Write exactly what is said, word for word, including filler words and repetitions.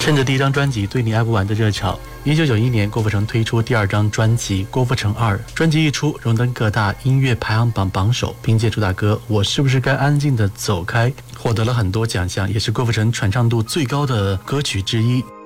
趁着第一张专辑《对你爱不完》的热潮，一九九一年郭富城推出第二张专辑《郭富城二》。专辑一出，荣登各大音乐排行榜榜首，并借主打歌《我是不是该安静的走开》获得了很多奖项，也是郭富城传唱度最高的歌曲之一。